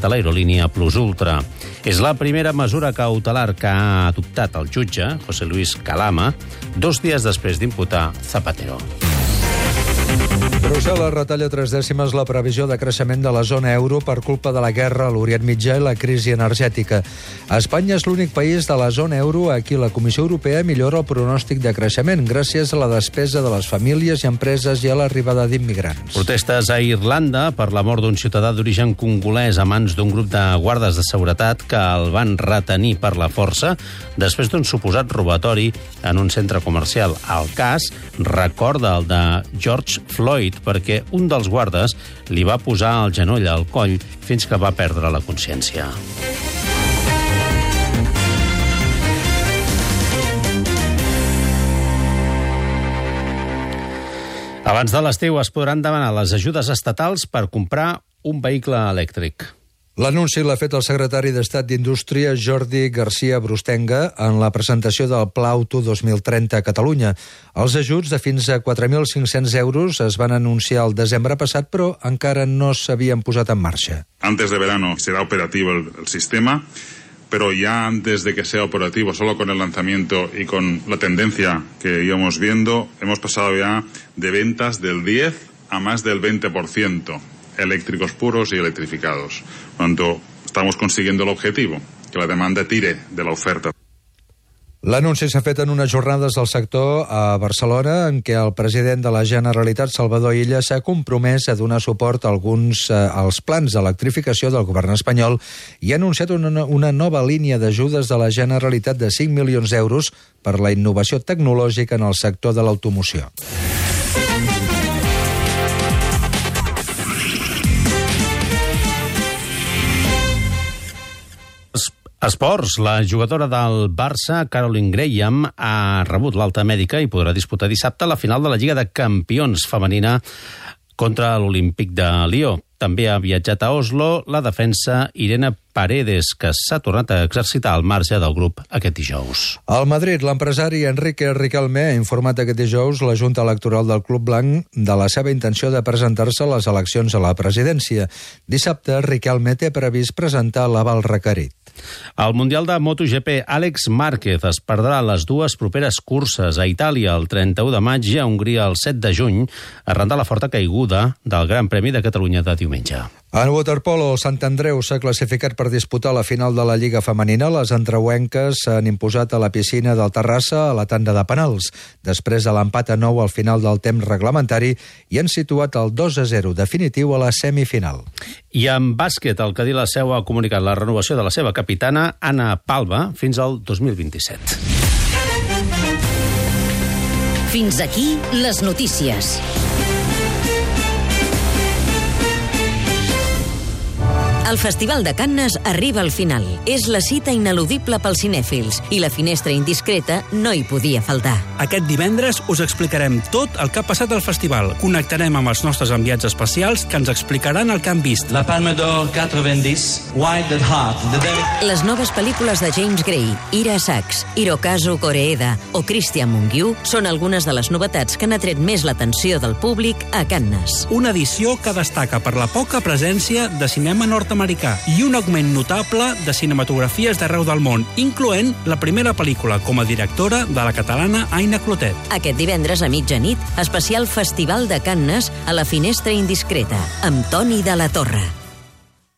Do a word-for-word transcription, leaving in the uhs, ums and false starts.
a l'aerolínia Plus Ultra. És la primera mesura cautelar que ha adoptat el jutge, José Luis Calama, dos dies després d'imputar Zapatero. Brussel·les retalla tres dècimes la previsió de creixement de la zona euro per culpa de la guerra a l'Orient Mitjà i la crisi energètica. Espanya és l'únic país de la zona euro a qui la Comissió Europea millora el pronòstic de creixement gràcies a la despesa de les famílies i empreses i a l'arribada d'immigrants. Protestes a Irlanda per la mort d'un ciutadà d'origen congolès a mans d'un grup de guardes de seguretat que el van retenir per la força després d'un suposat robatori en un centre comercial. El cas recorda el de George Floyd perquè un dels guardes li va posar el genoll al coll fins que va perdre la consciència. Abans de l'estiu es podran demanar les ajudes estatals per comprar un vehicle elèctric. L'anunci l'ha fet el secretari d'Estat d'Indústria, Jordi García Brustenga, en la presentació del Pla Auto dos mil trenta a Catalunya. Els ajuts de fins a quatre mil cinc-cents euros es van anunciar el desembre passat, però encara no s'havien posat en marxa. Antes de verano será operativo el, el sistema, pero ya antes de que sea operativo, solo con el lanzamiento y con la tendencia que íbamos viendo, hemos pasado ya de ventas del diez a más del veinte por ciento. Eléctricos puros y electrificados. Por tanto, estamos consiguiendo el objetivo, que la demanda tire de la oferta. L'anunci s'ha fet en unes jornades del sector a Barcelona en què el president de la Generalitat, Salvador Illa, s'ha compromès a donar suport a alguns eh, als plans d'electrificació del govern espanyol i ha anunciat una, una nova línia d'ajudes de la Generalitat de cinc milions d'euros per la innovació tecnològica en el sector de l'automoció. Esports. La jugadora del Barça, Caroline Graham, ha rebut l'alta mèdica i podrà disputar dissabte la final de la Lliga de Campions femenina contra l'Olímpic de Lió. També ha viatjat a Oslo la defensa Irene Paredes, que s'ha tornat a exercitar al marge del grup aquest dijous. Al Madrid, l'empresari Enrique Riquelme ha informat aquest dijous la Junta Electoral del Club Blanc de la seva intenció de presentar-se a les eleccions a la presidència. Dissabte, Riquelme té previst presentar l'aval requerit. Al Mundial de MotoGP, Àlex Márquez es perdrà les dues properes curses a Itàlia el trenta-u de maig i a Hongria el set de juny, arran de la forta caiguda del Gran Premi de Catalunya de diumenge. En waterpolo, el Sant Andreu s'ha classificat per disputar la final de la Lliga Femenina. Les andreuenques s'han imposat a la piscina del Terrassa a la tanda de penals. Després de l'empat a nou al final del temps reglamentari i han situat el dos a zero definitiu a la semifinal. I en bàsquet, el Cadí la Seu ha comunicat la renovació de la seva capitana, Anna Palva, fins al dos mil vint-i-set. Fins aquí les notícies. El Festival de Cannes arriba al final. És la cita ineludible pels cinèfils i la finestra indiscreta no hi podia faltar. Aquest divendres us explicarem tot el que ha passat al festival. Connectarem amb els nostres enviats especials que ens explicaran el que han vist. La Palme d'Or quatre-vingt-dix, Wild at Heart, de David... Les noves pel·lícules de James Gray, Ira Sachs, Hirokazu Koreeda o Christian Mungiu són algunes de les novetats que han atret més l'atenció del públic a Cannes. Una edició que destaca per la poca presència de cinema nord-americà i un augment notable de cinematografies d'arreu del món, incloent la primera pel·lícula com a directora de la catalana Aina Clotet. Aquest divendres a mitjanit, especial Festival de Cannes a la finestra indiscreta, amb Toni de la Torre.